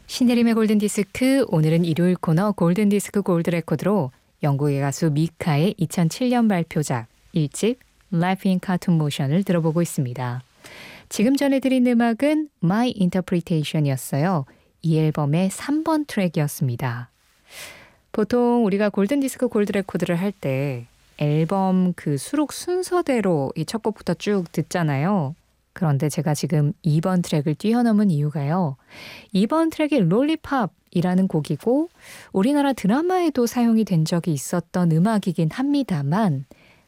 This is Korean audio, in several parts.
신혜림의 골든디스크, 오늘은 일요일 코너 골든디스크 골드레코드로 영국의 가수 미카의 2007년 발표작 1집 Life in Cartoon Motion을 들어보고 있습니다. 지금 전해드린 음악은 My Interpretation이었어요. 이 앨범의 3번 트랙이었습니다. 보통 우리가 골든디스크 골드레코드를 할 때 앨범 그 수록 순서대로 이 첫 곡부터 쭉 듣잖아요. 그런데 제가 지금 2번 트랙을 뛰어넘은 이유가요. 2번 트랙이 롤리팝이라는 곡이고 우리나라 드라마에도 사용이 된 적이 있었던 음악이긴 합니다만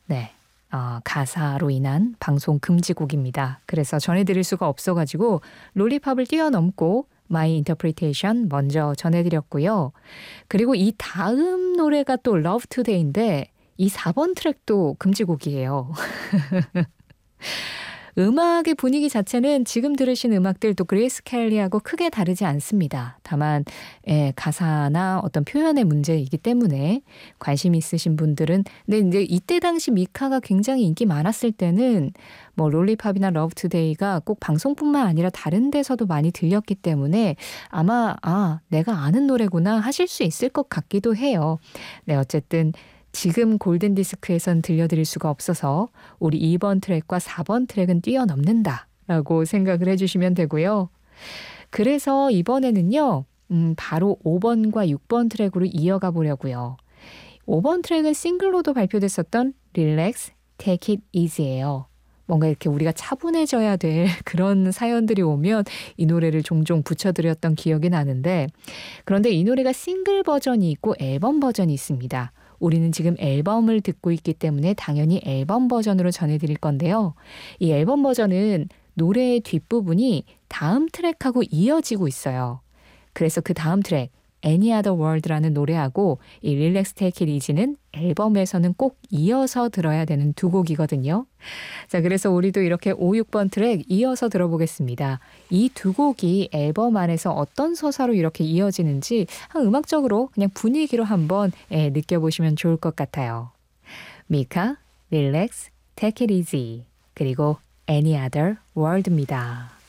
가사로 인한 방송 금지곡입니다. 그래서 전해드릴 수가 없어가지고 롤리팝을 뛰어넘고 My Interpretation 먼저 전해드렸고요. 그리고 이 다음 노래가 또 Love Today인데 이 4번 트랙도 금지곡이에요. 음악의 분위기 자체는 지금 들으신 음악들도 그레이스 켈리하고 크게 다르지 않습니다. 다만 가사나 어떤 표현의 문제이기 때문에 관심 있으신 분들은 근데 이제 이때 당시 미카가 굉장히 인기 많았을 때는 뭐 롤리팝이나 러브 투데이가 꼭 방송뿐만 아니라 다른 데서도 많이 들렸기 때문에 아마 내가 아는 노래구나 하실 수 있을 것 같기도 해요. 네, 어쨌든 지금 골든디스크에선 들려드릴 수가 없어서 우리 2번 트랙과 4번 트랙은 뛰어넘는다라고 생각을 해주시면 되고요. 그래서 이번에는요. 바로 5번과 6번 트랙으로 이어가 보려고요. 5번 트랙은 싱글로도 발표됐었던 Relax, Take It Easy예요. 뭔가 이렇게 우리가 차분해져야 될 그런 사연들이 오면 이 노래를 종종 붙여드렸던 기억이 나는데 그런데 이 노래가 싱글 버전이 있고 앨범 버전이 있습니다. 우리는 지금 앨범을 듣고 있기 때문에 당연히 앨범 버전으로 전해드릴 건데요. 이 앨범 버전은 노래의 뒷부분이 다음 트랙하고 이어지고 있어요. 그래서 그 다음 트랙 Any Other World라는 노래하고 이 Relax Take It Easy는 앨범에서는 꼭 이어서 들어야 되는 두 곡이거든요. 자, 그래서 우리도 이렇게 5, 6번 트랙 이어서 들어보겠습니다. 이 두 곡이 앨범 안에서 어떤 서사로 이렇게 이어지는지 음악적으로 그냥 분위기로 한번 느껴보시면 좋을 것 같아요. 미카, Relax, Take It Easy, 그리고 Any Other World입니다.